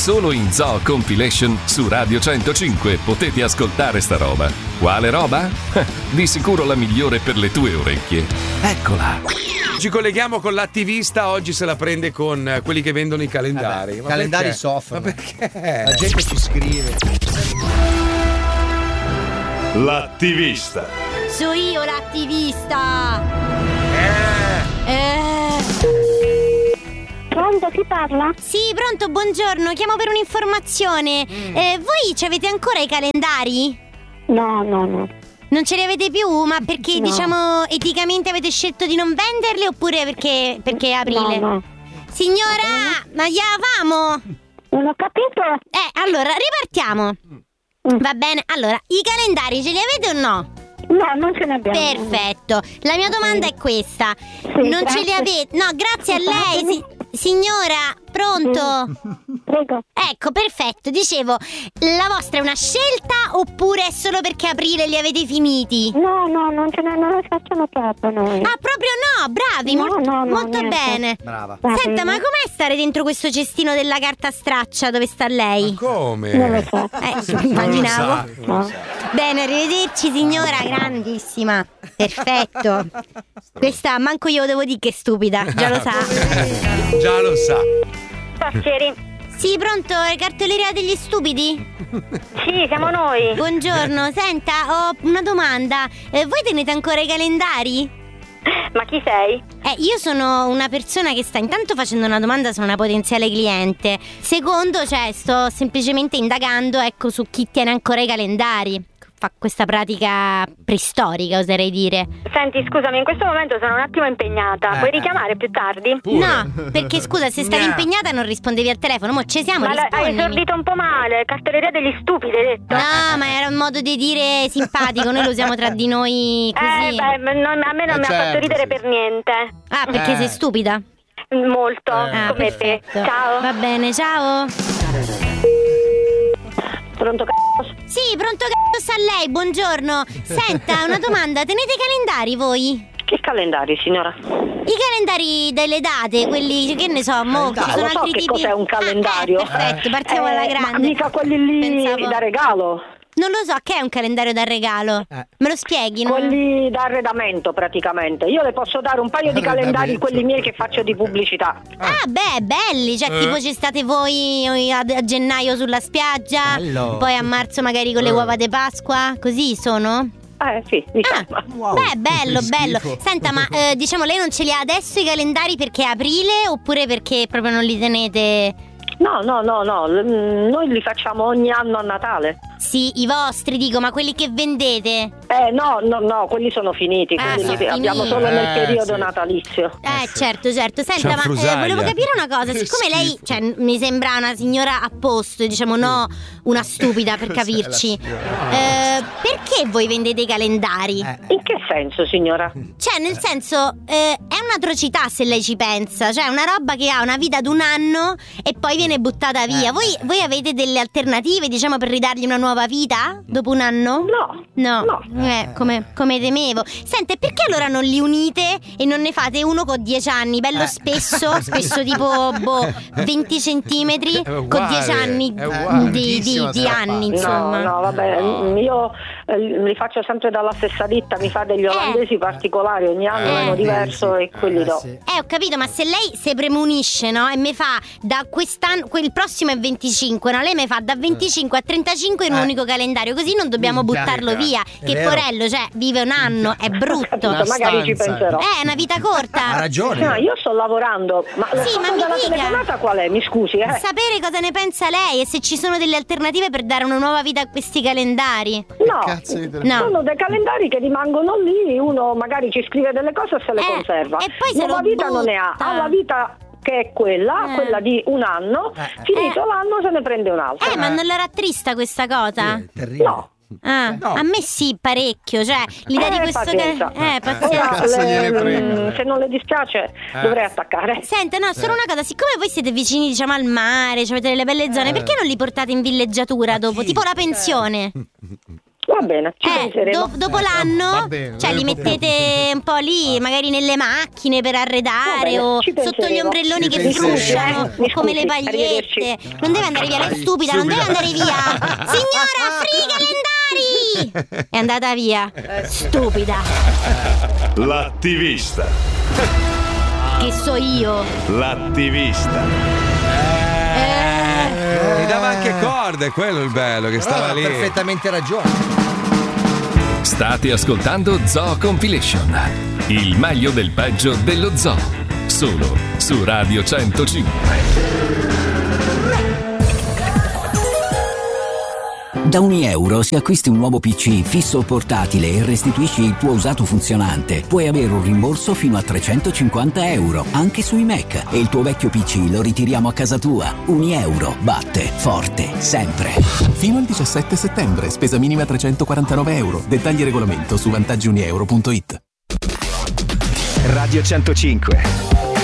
solo in Zoo Compilation su Radio 105 potete ascoltare sta roba. Quale roba? Di sicuro la migliore per le tue orecchie. Eccola. Ci colleghiamo con l'attivista, oggi se la prende con quelli che vendono i calendari. Ma calendari perché? soffrono. Ma perché? La gente ci scrive. L'attivista. So io l'attivista. Pronto, chi parla? Sì, pronto, buongiorno, chiamo per un'informazione. Voi ci avete ancora i calendari? No. Non ce li avete più? Ma perché, diciamo, eticamente avete scelto di non venderli oppure perché è aprile? No. Signora, ma gli avamo? Non ho capito. Allora, ripartiamo. Va bene, allora, i calendari ce li avete o no? No, non ce ne abbiamo. Perfetto, la mia domanda è questa. Non grazie. ce li avete? No, grazie a lei, signora, pronto? Prego. Ecco, perfetto, dicevo, la vostra è una scelta oppure è solo perché aprile li avete finiti? No, non li facciamo proprio noi. Ah, proprio no, bravi, No, molto niente. bene. Brava. Senta, ma com'è stare dentro questo cestino della carta straccia dove sta lei? Come? Non lo so. Immaginavo. No. Bene, arrivederci signora, grandissima. Perfetto. Questa manco io lo devo dire che è stupida, già lo sa. Già lo sa. Pastieri. Sì, pronto, cartoleria degli stupidi? Sì, siamo noi. Buongiorno, senta, ho una domanda. Voi tenete ancora i calendari? Ma chi sei? Io sono una persona che sta intanto facendo una domanda su una potenziale cliente. Secondo, sto semplicemente indagando, su chi tiene ancora i calendari. Fa questa pratica preistorica, oserei dire. Senti, scusami, in questo momento sono un attimo impegnata. Puoi richiamare più tardi? No, perché scusa, se stavi impegnata non rispondevi al telefono. Mo' ci siamo, Ma hai rispondimi. esordito un po' male. Cartoleria degli stupidi, hai detto. No, ma era un modo di dire simpatico. Noi lo usiamo tra di noi così. A me non mi ha fatto ridere per niente. Ah, perché sei stupida? Molto, Ah, come te. perfetto. Ciao. Va bene, ciao. Pronto, Sì, pronto sta lei, buongiorno. Senta, una domanda, tenete i calendari voi? Che calendari, signora? I calendari delle date, quelli che ne so, mo, ci sono Lo so altri che tipi. cos'è un calendario. Perfetto, partiamo alla grande. Ma mica quelli lì Pensavo- da regalo. Non lo so, che è un calendario da regalo? Me lo spieghi? No? Quelli da arredamento praticamente. Io le posso dare un paio di calendari, quelli miei che faccio di pubblicità. Ah, beh, belli, cioè tipo ci state voi a gennaio sulla spiaggia, Bello. poi a marzo magari con le uova di Pasqua, così sono? Sì, diciamo. Wow. Beh, bello, Che bello. schifo. Senta, ma diciamo lei non ce li ha adesso i calendari perché è aprile oppure perché proprio non li tenete? No, noi li facciamo ogni anno a Natale. Sì, i vostri dico, ma quelli che vendete? No, quelli sono finiti, quelli sono li abbiamo finiti. solo nel periodo sì. natalizio. Certo. Senta, ma Cianfrusaglia. volevo capire una cosa. Che Siccome lei, schifo. cioè, mi sembra una signora a posto, diciamo, no, una stupida per capirci. Perché voi vendete i calendari? In che senso, signora? Cioè, nel senso, è un'atrocità se lei ci pensa. Cioè, una roba che ha una vita d'1 anno e poi viene buttata via. Voi avete delle alternative, diciamo, per ridargli una nuova vita dopo 1 anno? No. Come temevo. Senta, e perché allora non li unite e non ne fate uno con 10 anni? Bello spesso tipo 20 centimetri con 10 anni è uguale. di anni, insomma. No, vabbè, io li faccio sempre dalla stessa ditta, mi fa degli olandesi particolari, ogni anno è uno diverso e quelli do. Sì. Ho capito, ma se lei si premunisce, no? E mi fa da quest'anno, il prossimo è 25, no? Lei mi fa da 25 a 35 in un unico calendario, così non dobbiamo buttarlo via. Che vero. porello, cioè, vive 1 anno, è brutto. Magari ci penserò. È una vita corta. Ha ragione. No, io sto lavorando, ma lo Sì, scopo ma mi della dica. telefonata qual è? Mi scusi, Sapere cosa ne pensa lei e se ci sono delle alternative per dare una nuova vita a questi calendari. No, Cazzo di No. sono dei calendari che rimangono lì, uno magari ci scrive delle cose e se le conserva. e poi se Nuova lo vita non ne ha, butta. ha la vita che è quella di 1 anno, finito l'anno se ne prende un'altra. Ma non la rattrista questa cosa? Terribile. No. A me sì, parecchio. Cioè, l'idea di questo pazienza. pazienza. Cazzo gliene frega. Se non le dispiace dovrei attaccare. Senta, no, solo una cosa, siccome voi siete vicini, diciamo, al mare, avete delle belle zone, perché non li portate in villeggiatura dopo? Tipo la pensione? Va bene, ci penseremo. Dopo l'anno, va bene, cioè li mettete un po' lì, magari nelle macchine per arredare o sotto gli ombrelloni che frusciano, come le pagliette. Non deve andare via, lei è stupida, non deve andare via. Signora, free calendari! È andata via. Stupida. L'attivista. Che so io. L'attivista. Mi dava anche corde, quello è il bello, che stava lì. Perfettamente ragione. State ascoltando Zoo Compilation, il meglio del peggio dello zoo, solo su Radio 105. Da €1 se acquisti un nuovo PC fisso o portatile e restituisci il tuo usato funzionante, puoi avere un rimborso fino a €350, anche sui Mac, e il tuo vecchio PC lo ritiriamo a casa tua. €1 batte forte sempre. Fino al 17 settembre, spesa minima €349. Dettagli e regolamento su vantaggiunieuro.it. Radio 105,